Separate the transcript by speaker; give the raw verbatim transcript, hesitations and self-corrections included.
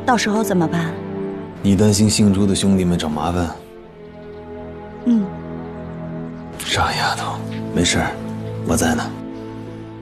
Speaker 1: 到时候怎么办？
Speaker 2: 你担心姓朱的兄弟们找麻烦？
Speaker 1: 嗯。
Speaker 2: 傻丫头，没事儿，我在呢。